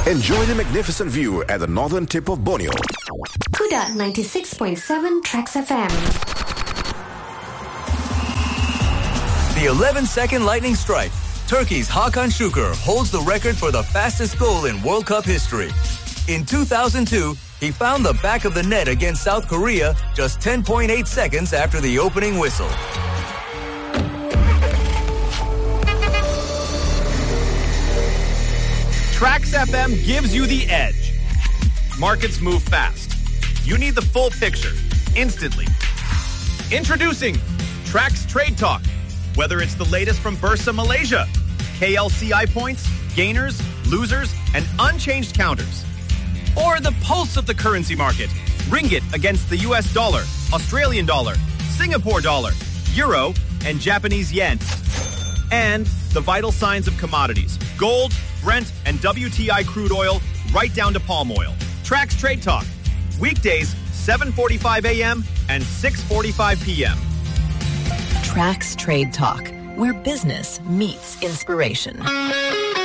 Enjoy the magnificent view at the northern tip of Borneo. Kuda 96.7 Tracks FM. The 11-second lightning strike. Turkey's Hakan Şükür holds the record for the fastest goal in World Cup history. In 2002, he found the back of the net against South Korea just 10.8 seconds after the opening whistle. Tracks FM gives you the edge. Markets move fast. You need the full picture, instantly. Introducing Tracks Trade Talk. Whether it's the latest from Bursa Malaysia, KLCI points, gainers, losers, and unchanged counters. Or the pulse of the currency market. Ringgit against the US dollar, Australian dollar, Singapore dollar, euro, and Japanese yen. And the vital signs of commodities. Gold, Brent, and WTI crude oil, right down to palm oil. Tracks Trade Talk. Weekdays, 7:45 a.m. and 6:45 p.m. Tracks Trade Talk, where business meets inspiration.